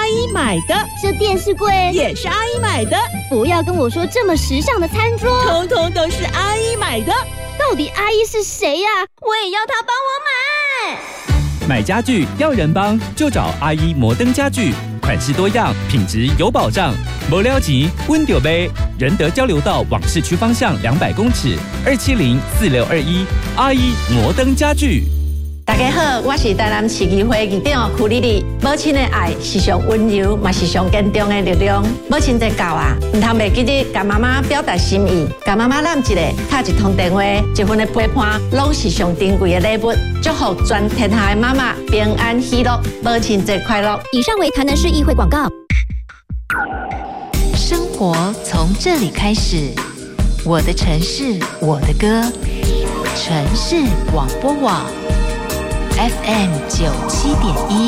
姨买的， 这电视柜也是阿姨买的。 不要跟我说这么时尚的餐桌， 通通都是阿姨买的。 到底阿姨是谁呀？我也要她帮我买。 买家具要人帮，就找阿姨摩登家具，款式多样，品质有保障。没了钱，温丢杯。仁德交流道往市区方向200公尺，2704621，阿姨摩登家具。 大家好，我是台南市议会议长曲丽丽。母亲的爱是上温柔，也是上坚强的力量。母亲节到啊，唔通袂记得甲妈妈表达心意，甲妈妈揽一个，打一通电话，一份的陪伴，拢是上珍贵的礼物。祝福全天下的妈妈平安喜乐，母亲节快乐！ 以上为台南市议会广告。 生活从这里开始，我的城市，我的歌，城市广播网。FM 97.1